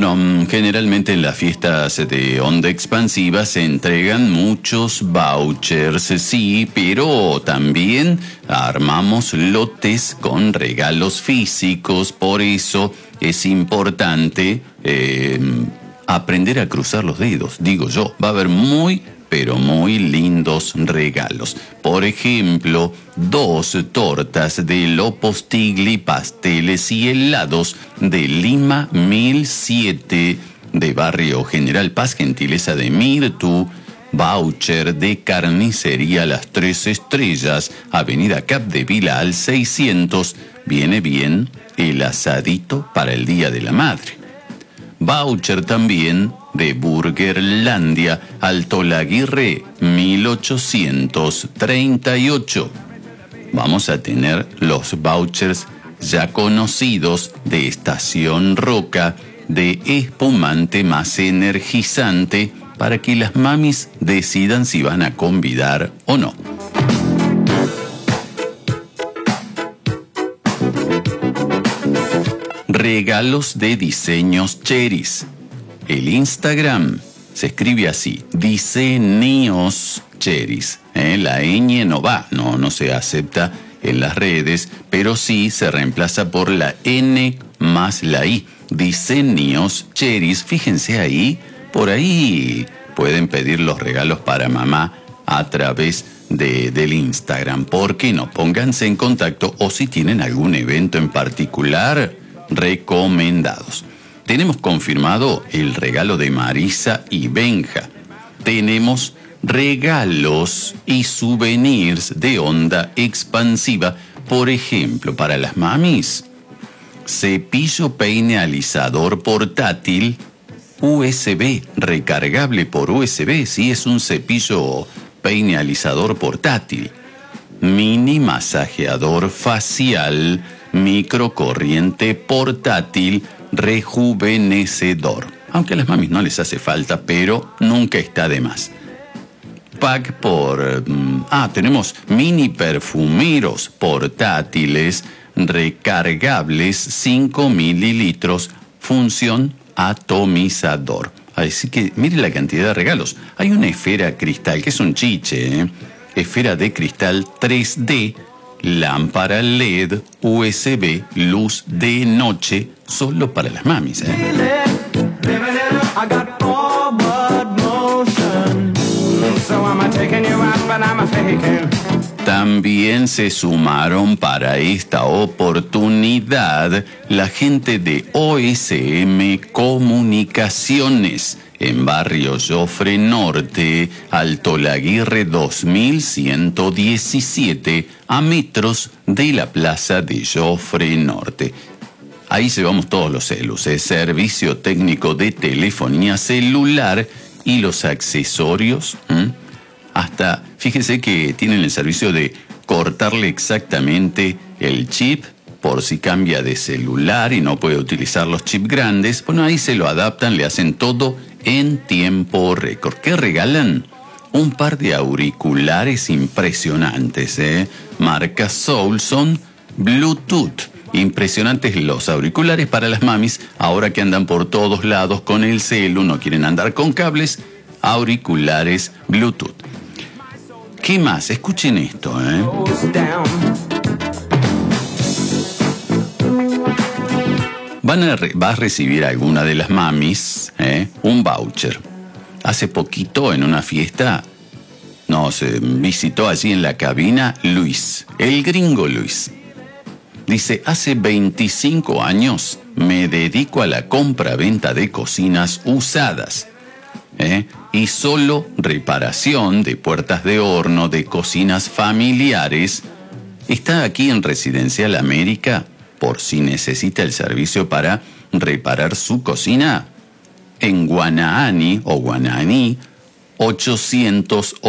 Bueno, generalmente en las fiestas de Onda Expansiva se entregan muchos vouchers, sí, pero también armamos lotes con regalos físicos, por eso es importante aprender a cruzar los dedos, digo yo. Va a haber pero muy lindos regalos. Por ejemplo, 2 tortas de Lopos Tigli, pasteles y helados de Lima 1007 de Barrio General Paz, gentileza de Mirtu. Voucher de carnicería Las Tres Estrellas, Avenida Capdevila al 600. Viene bien el asadito para el Día de la Madre. Voucher también de Burgerlandia, Alto Laguirre 1838. Vamos a tener los vouchers ya conocidos de Estación Roca, de espumante más energizante, para que las mamis decidan si van a convidar o no. Regalos de diseños Cheris. El Instagram se escribe así: Diseños Cheris. La ñ no va, no se acepta en las redes, pero sí se reemplaza por la N más la I. Diseños Cheris. Fíjense ahí, por ahí pueden pedir los regalos para mamá a través del Instagram. ¿Por qué no? Pónganse en contacto, o si tienen algún evento en particular, recomendados. Tenemos confirmado el regalo de Marisa y Benja. Tenemos regalos y souvenirs de Onda Expansiva. Por ejemplo, para las mamis, cepillo peine alisador portátil USB, recargable por USB. Sí, es un cepillo peine alisador portátil. Mini masajeador facial, microcorriente portátil, rejuvenecedor. Aunque a las mamis no les hace falta, pero nunca está de más. Pack tenemos mini perfumeros portátiles, recargables, 5 mililitros, función atomizador. Así que mire la cantidad de regalos. Hay una esfera cristal, que es un chiche, esfera de cristal 3D, lámpara LED, USB, luz de noche, solo para las mamis. También se sumaron para esta oportunidad la gente de OSM Comunicaciones en Barrio Jofre Norte, Alto Laguirre 2117, a metros de la plaza de Jofre Norte. Ahí llevamos todos los celus, servicio técnico de telefonía celular y los accesorios. Hasta, fíjese que tienen el servicio de cortarle exactamente el chip por si cambia de celular y no puede utilizar los chips grandes. Bueno, ahí se lo adaptan, le hacen todo en tiempo récord. ¿Qué regalan? Un par de auriculares impresionantes, marca Soulson Bluetooth. Impresionantes los auriculares para las mamis, ahora que andan por todos lados con el celu, no quieren andar con cables, auriculares Bluetooth. ¿Qué más? Escuchen esto, Va a recibir alguna de las mamis un voucher. Hace poquito, en una fiesta, nos visitó allí en la cabina Luis, el gringo Luis. Dice: hace 25 años me dedico a la compra-venta de cocinas usadas. Y solo reparación de puertas de horno, de cocinas familiares. Está aquí en Residencial América por si necesita el servicio para reparar su cocina. En Guanaani 800